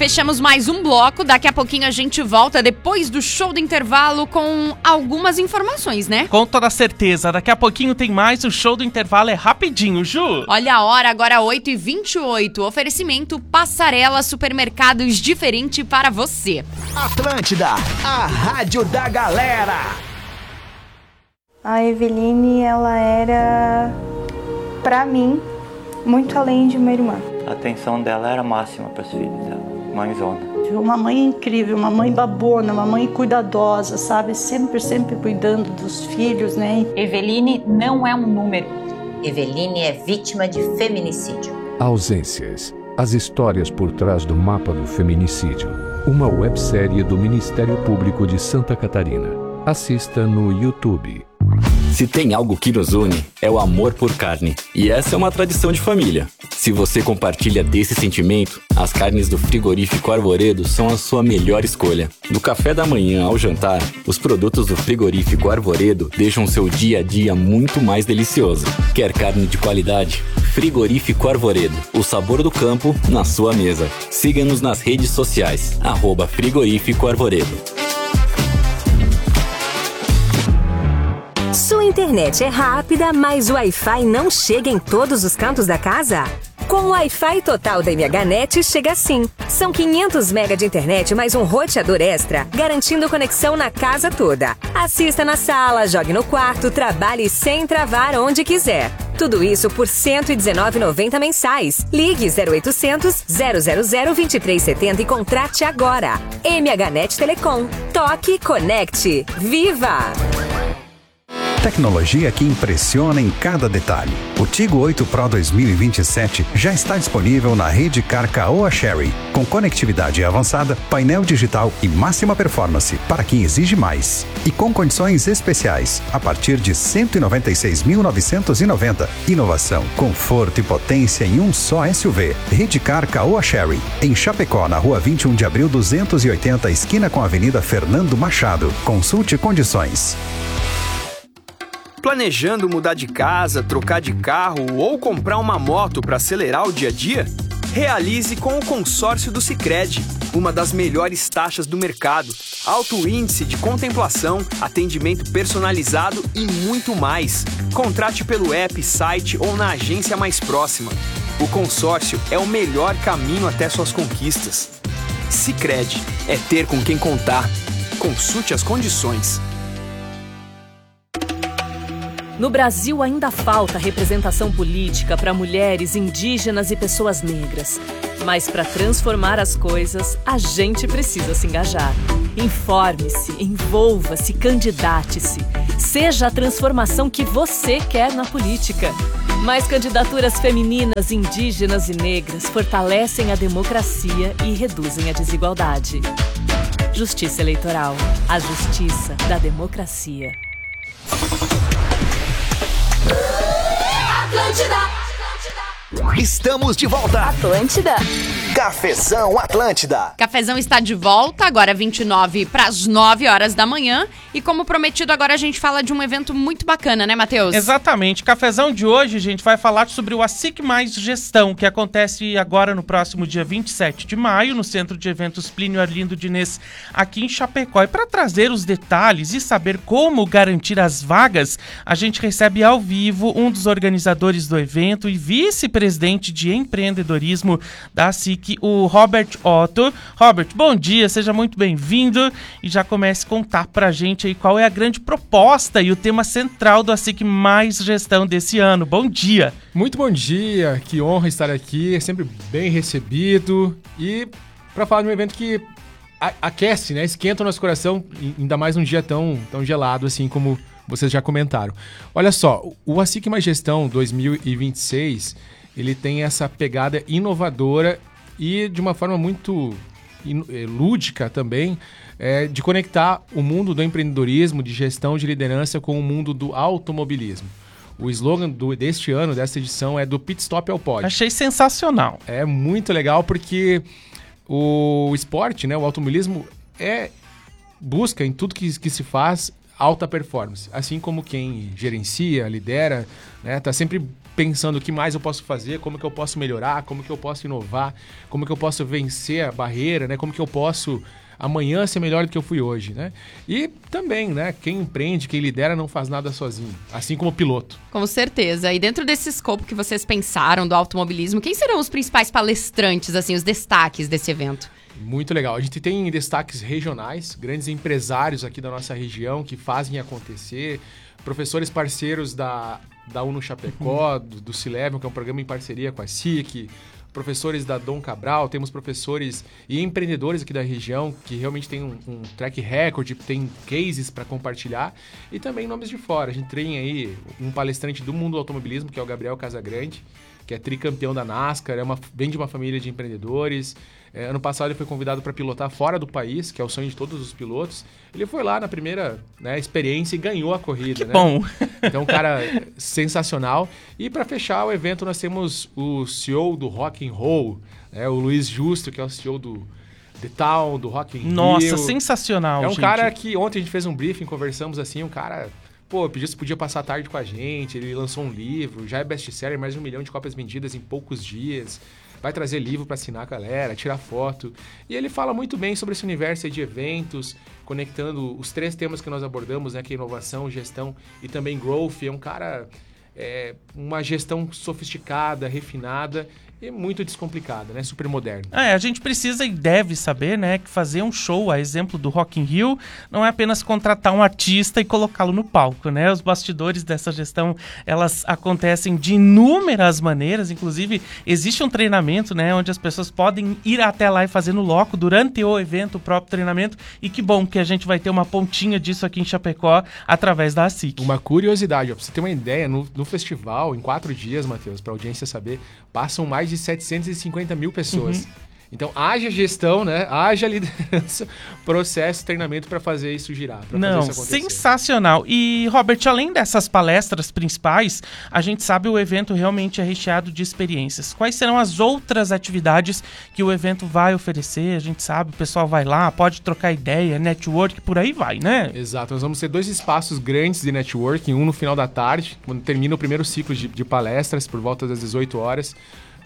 Fechamos mais um bloco, daqui a pouquinho a gente volta depois do show do intervalo com algumas informações, né? Com toda certeza, daqui a pouquinho tem mais, o show do intervalo é rapidinho, Ju. Olha a hora, agora 8h28, oferecimento Passarela Supermercados diferente para você. Atlântida, a rádio da galera. A Eveline, ela era, pra mim, muito além de uma irmã. A atenção dela era máxima para os filhos dela, mãezona. Uma mãe incrível, uma mãe babona, uma mãe cuidadosa, sabe? Sempre cuidando dos filhos, né? Eveline não é um número. Eveline é vítima de feminicídio. Ausências. As histórias por trás do mapa do feminicídio. Uma websérie do Ministério Público de Santa Catarina. Assista no YouTube. Se tem algo que nos une, é o amor por carne. E essa é uma tradição de família. Se você compartilha desse sentimento, as carnes do Frigorífico Arvoredo são a sua melhor escolha. Do café da manhã ao jantar, os produtos do Frigorífico Arvoredo deixam seu dia a dia muito mais delicioso. Quer carne de qualidade? Frigorífico Arvoredo. O sabor do campo na sua mesa. Siga-nos nas redes sociais. @Frigorífico Arvoredo. Sua internet é rápida, mas o Wi-Fi não chega em todos os cantos da casa? Com o Wi-Fi total da MHNet chega assim. São 500 MB de internet mais um roteador extra, garantindo conexão na casa toda. Assista na sala, jogue no quarto, trabalhe sem travar onde quiser. Tudo isso por R$ 119,90 mensais. Ligue 0800 000 2370 e contrate agora. MHNet Telecom. Toque, conecte. Viva! Tecnologia que impressiona em cada detalhe. O Tigo 8 Pro 2027 já está disponível na rede Car Caoa Chery, com conectividade avançada, painel digital e máxima performance para quem exige mais. E com condições especiais, a partir de R$ 196.990. Inovação, conforto e potência em um só SUV. Rede Car Caoa Chery, em Chapecó, na rua 21 de abril 280, esquina com a Avenida Fernando Machado. Consulte condições. Planejando mudar de casa, trocar de carro ou comprar uma moto para acelerar o dia a dia? Realize com o consórcio do Sicredi, uma das melhores taxas do mercado, alto índice de contemplação, atendimento personalizado e muito mais. Contrate pelo app, site ou na agência mais próxima. O consórcio é o melhor caminho até suas conquistas. Sicredi, é ter com quem contar. Consulte as condições. No Brasil ainda falta representação política para mulheres, indígenas e pessoas negras. Mas para transformar as coisas, a gente precisa se engajar. Informe-se, envolva-se, candidate-se. Seja a transformação que você quer na política. Mais candidaturas femininas, indígenas e negras fortalecem a democracia e reduzem a desigualdade. Justiça Eleitoral. A justiça da democracia. Atlântida. Estamos de volta. Atlântida. Cafezão Atlântida. Cafezão está de volta, agora 29 para as 9 horas da manhã. E como prometido, agora a gente fala de um evento muito bacana, né, Matheus? Exatamente. Cafezão de hoje, a gente vai falar sobre o ASIC Mais Gestão, que acontece agora no próximo dia 27 de maio, no Centro de Eventos Plínio Arlindo Diniz, aqui em Chapecó. E para trazer os detalhes e saber como garantir as vagas, a gente recebe ao vivo um dos organizadores do evento e vice-presidente de empreendedorismo da ASIC, o Robert Otto. Robert, bom dia, seja muito bem-vindo e já comece a contar pra gente aí qual é a grande proposta e o tema central do ASIC Mais Gestão desse ano. Bom dia! Muito bom dia, que honra estar aqui, é sempre bem recebido e para falar de um evento que aquece, né, esquenta o nosso coração, ainda mais num dia tão gelado assim como vocês já comentaram. Olha só, o ASIC Mais Gestão 2026, ele tem essa pegada inovadora e de uma forma muito lúdica também, de conectar o mundo do empreendedorismo, de gestão de liderança com o mundo do automobilismo. O slogan deste ano, desta edição, é do Pit Stop ao Pod. Achei sensacional. É muito legal porque o esporte, né, o automobilismo, busca em tudo que se faz alta performance. Assim como quem gerencia, lidera, né, tá sempre pensando o que mais eu posso fazer, como que eu posso melhorar, como que eu posso inovar, como que eu posso vencer a barreira, né, como que eu posso amanhã ser melhor do que eu fui hoje, né? E também, né, quem empreende, quem lidera não faz nada sozinho, assim como o piloto. Com certeza. E dentro desse escopo que vocês pensaram do automobilismo, quem serão os principais palestrantes, assim, os destaques desse evento? Muito legal. A gente tem destaques regionais, grandes empresários aqui da nossa região que fazem acontecer, professores parceiros da UNO Chapecó, do Cilevium, que é um programa em parceria com a SIC, professores da Dom Cabral, temos professores e empreendedores aqui da região que realmente tem um track record, tem cases para compartilhar, e também nomes de fora. A gente tem aí um palestrante do mundo do automobilismo, que é o Gabriel Casagrande, que é tricampeão da NASCAR, vem de uma família de empreendedores. Ano passado ele foi convidado para pilotar fora do país, que é o sonho de todos os pilotos. Ele foi lá na primeira, né, experiência e ganhou a corrida. Que bom! Então, um cara sensacional. E para fechar o evento, nós temos o CEO do Rock and Roll, né, o Luiz Justo, que é o CEO do The Town, do Rock in Rio. Nossa, sensacional, É um gente. cara que ontem a gente fez um briefing, conversamos assim, um cara... Pô, pediu se podia passar a tarde com a gente, ele lançou um livro, já é best-seller, mais de 1 milhão de cópias vendidas em poucos dias. Vai trazer livro para assinar a galera, tirar foto. E ele fala muito bem sobre esse universo aí de eventos, conectando os 3 temas que nós abordamos, né, que é inovação, gestão e também growth. É um cara, uma gestão sofisticada, refinada e muito descomplicada, né, super moderno. A gente precisa e deve saber, né, que fazer um show, a exemplo do Rock in Rio, não é apenas contratar um artista e colocá-lo no palco, né? Os bastidores dessa gestão, elas acontecem de inúmeras maneiras, inclusive existe um treinamento, né, onde as pessoas podem ir até lá e fazer no loco durante o evento, o próprio treinamento, e que bom que a gente vai ter uma pontinha disso aqui em Chapecó através da ASIC. Uma curiosidade, ó, pra você ter uma ideia, no festival, em 4 dias, Matheus, pra audiência saber, passam mais de 750 mil pessoas. Uhum. Então, haja gestão, né? Haja liderança, processo, treinamento para fazer isso girar, para fazer isso acontecer. Sensacional. E, Robert, além dessas palestras principais, a gente sabe o evento realmente é recheado de experiências. Quais serão as outras atividades que o evento vai oferecer? A gente sabe, o pessoal vai lá, pode trocar ideia, network, por aí vai, né? Exato. Nós vamos ter 2 espaços grandes de networking, um no final da tarde, quando termina o primeiro ciclo de palestras, por volta das 18 horas.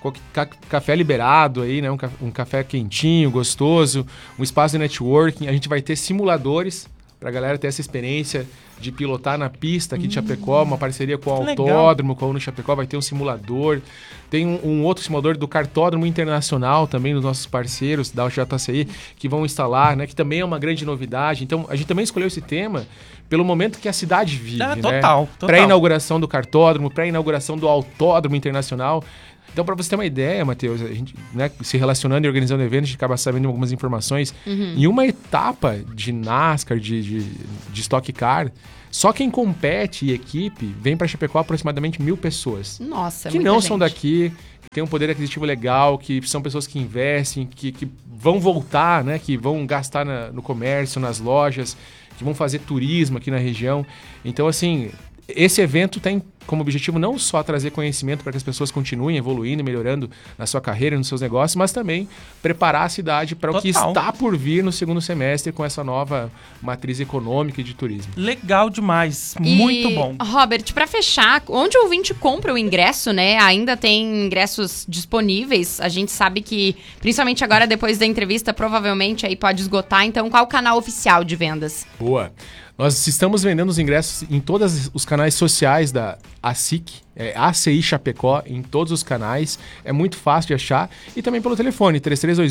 Café liberado aí, né? Um café quentinho, gostoso, um espaço de networking. A gente vai ter simuladores pra galera ter essa experiência de pilotar na pista aqui de Chapecó, uma parceria com o Autódromo, com a UNO Chapecó, vai ter um simulador. Tem um outro simulador do Kartódromo Internacional também, dos nossos parceiros da UJCI, que vão instalar, né? Que também é uma grande novidade. Então, a gente também escolheu esse tema pelo momento que a cidade vive, né? Total. Pré-inauguração do Kartódromo, pré-inauguração do Autódromo Internacional. Então, para você ter uma ideia, Matheus, a gente, né, se relacionando e organizando eventos, a gente acaba sabendo algumas informações. Em uma etapa de NASCAR, de Stock Car, só quem compete e equipe vem para Chapecó aproximadamente 1.000 pessoas. Nossa, que muita não gente. são daqui, que têm um poder aquisitivo legal, que são pessoas que investem, que vão voltar, né, que vão gastar no comércio, nas lojas, que vão fazer turismo aqui na região. Então, assim, esse evento tem como objetivo não só trazer conhecimento para que as pessoas continuem evoluindo e melhorando na sua carreira, nos seus negócios, mas também preparar a cidade para o que está por vir no segundo semestre com essa nova matriz econômica e de turismo. Legal demais, muito bom. Robert, para fechar, onde o ouvinte compra o ingresso, né? Ainda tem ingressos disponíveis. A gente sabe que, principalmente agora depois da entrevista, provavelmente aí pode esgotar. Então, qual o canal oficial de vendas? Boa. Nós estamos vendendo os ingressos em todos os canais sociais da ASIC, ACI Chapecó, em todos os canais. É muito fácil de achar. E também pelo telefone,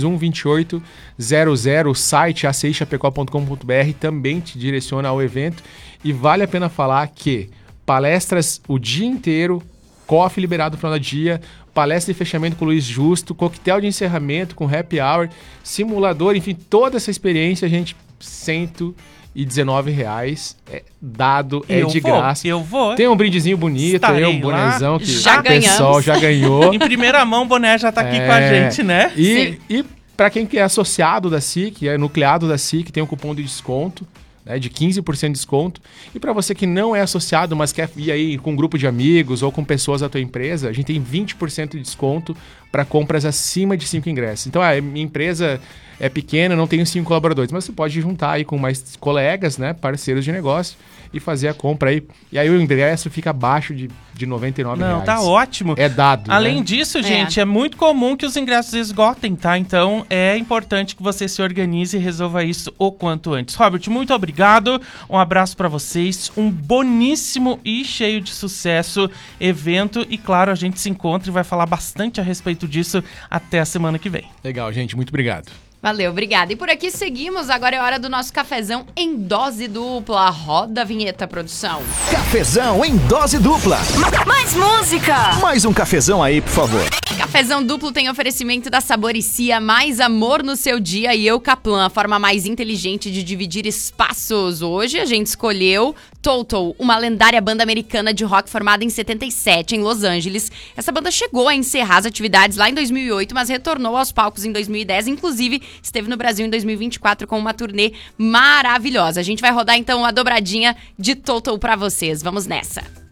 3321-2800, site acichapecó.com.br, também te direciona ao evento. E vale a pena falar que palestras o dia inteiro, coffee liberado no final do dia, palestra de fechamento com o Luiz Justo, coquetel de encerramento com happy hour, simulador, enfim, toda essa experiência, a gente, R$119 dado, de graça. Eu vou. Tem um brindezinho bonito, um bonezão que já o pessoal já ganhou. Em primeira mão, o boné já tá aqui com a gente, né? E para quem é associado da SIC, é nucleado da SIC, tem um cupom de desconto, né, de 15% de desconto. E para você que não é associado, mas quer ir aí com um grupo de amigos ou com pessoas da tua empresa, a gente tem 20% de desconto para compras acima de 5 ingressos. Então, minha empresa é pequena, não tenho 5 colaboradores, mas você pode juntar aí com mais colegas, né, parceiros de negócio e fazer a compra aí. E aí o ingresso fica abaixo de R$99. Não, tá ótimo. É dado, Além né? disso, gente, é muito comum que os ingressos esgotem, tá? Então é importante que você se organize e resolva isso o quanto antes. Robert, muito obrigado. Um abraço pra vocês. Um boníssimo e cheio de sucesso evento. E claro, a gente se encontra e vai falar bastante a respeito disso até a semana que vem. Legal, gente. Muito obrigado. Valeu, obrigada. E por aqui seguimos, agora é hora do nosso cafezão em dose dupla. Roda a vinheta, produção. Cafezão em dose dupla. Mais música! Mais um cafezão aí, por favor. Cafezão duplo tem oferecimento da Saboricia, mais amor no seu dia, e Eucaplan, a forma mais inteligente de dividir espaços. Hoje a gente escolheu Total, uma lendária banda americana de rock formada em 77 em Los Angeles. Essa banda chegou a encerrar as atividades lá em 2008, mas retornou aos palcos em 2010, inclusive esteve no Brasil em 2024 com uma turnê maravilhosa. A gente vai rodar então a dobradinha de Total pra vocês. Vamos nessa.